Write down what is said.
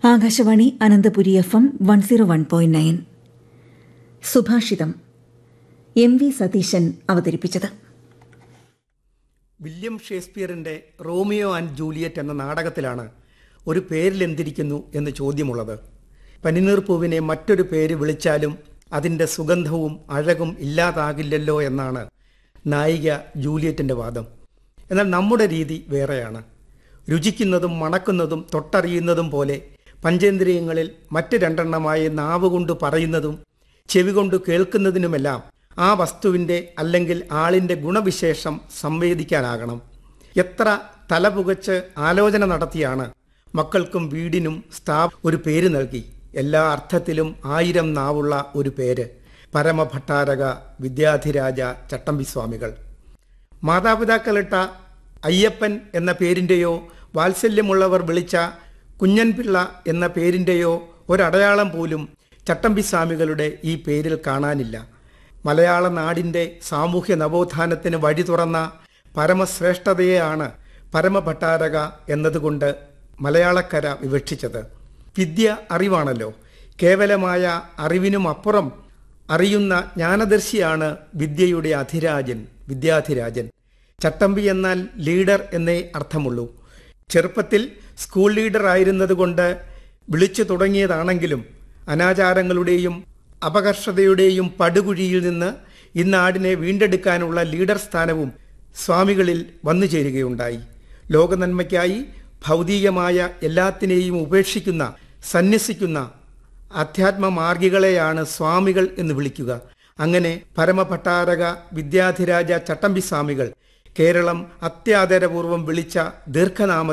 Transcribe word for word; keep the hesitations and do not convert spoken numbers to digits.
Akashvani Ananthapuri F M one zero one point nine. സുഭാഷിതം M V Satheesan അവതരിപ്പിച്ചത്. William ഷേക്സ്പിയറിന്റെ Romeo and Juliet എന്ന നാടകത്തിലാണ് ഒരു പേരിലെന്തിരിക്കുന്നു എന്ന് ചോദ്യമുള്ളത്. പനിനീർപ്പൂവിനെ മറ്റൊരു പേര് വിളിച്ചാലും അതിൻ്റെ സുഗന്ധവും അഴകും ഇല്ലാതാകില്ലല്ലോ എന്നാണ് നായിക ജൂലിയറ്റിൻ്റെ വാദം. എന്നാൽ നമ്മുടെ രീതി വേറെയാണ്. രുചിക്കുന്നതും മണക്കുന്നതും തൊട്ടറിയുന്നതും പോലെ പഞ്ചേന്ദ്രിയങ്ങളിൽ മറ്റ് രണ്ടെണ്ണമായി നാവ് കൊണ്ട് പറയുന്നതും ചെവി കൊണ്ട് കേൾക്കുന്നതിനുമെല്ലാം ആ വസ്തുവിൻ്റെ അല്ലെങ്കിൽ ആളിൻ്റെ ഗുണവിശേഷം സംവേദിക്കാനാകണം. എത്ര തലപുകച്ച് ആലോചന നടത്തിയാണ് മക്കൾക്കും വീടിനും സ്ഥാപ ഒരു പേര് നൽകി. എല്ലാ അർത്ഥത്തിലും ആയിരം നാവുള്ള ഒരു പേര്. പരമഭട്ടാരക വിദ്യാധിരാജ ചട്ടമ്പിസ്വാമികൾ. മാതാപിതാക്കളിട്ട അയ്യപ്പൻ എന്ന പേരിൻ്റെയോ വാത്സല്യമുള്ളവർ വിളിച്ച കുഞ്ഞൻപിള്ള എന്ന പേരിൻ്റെയോ ഒരടയാളം പോലും ചട്ടമ്പിസ്വാമികളുടെ ഈ പേരിൽ കാണാനില്ല. മലയാള നാടിൻ്റെ സാമൂഹ്യ നവോത്ഥാനത്തിന് വഴി തുറന്ന പരമശ്രേഷ്ഠതയെയാണ് പരമഭട്ടാരക എന്നതുകൊണ്ട് മലയാളക്കര വിവക്ഷിച്ചത്. വിദ്യ അറിവാണല്ലോ. കേവലമായ അറിവിനുമപ്പുറം അറിയുന്ന ജ്ഞാനദർശിയാണ് വിദ്യയുടെ അധിരാജൻ, വിദ്യാധിരാജൻ. ചട്ടമ്പി എന്നാൽ ലീഡർ എന്നേ അർത്ഥമുള്ളൂ. ചെറുപ്പത്തിൽ സ്കൂൾ ലീഡർ ആയിരുന്നതുകൊണ്ട് വിളിച്ചു തുടങ്ങിയതാണെങ്കിലും അനാചാരങ്ങളുടെയും അപകർഷതയുടെയും പടുകുഴിയിൽ നിന്ന് ഈ നാടിനെ വീണ്ടെടുക്കാനുള്ള ലീഡർ സ്ഥാനവും സ്വാമികളിൽ വന്നു ചേരുകയുണ്ടായി. ലോകനന്മയ്ക്കായി ഭൗതികമായ എല്ലാത്തിനെയും ഉപേക്ഷിക്കുന്ന, സന്യസിക്കുന്ന അധ്യാത്മമാർഗികളെയാണ് സ്വാമികൾ എന്ന് വിളിക്കുക. അങ്ങനെ പരമഭട്ടാരക വിദ്യാധിരാജ ചട്ടമ്പിസ്വാമികൾ കേരളം അത്യാദരപൂർവം വിളിച്ച ദീർഘനാമ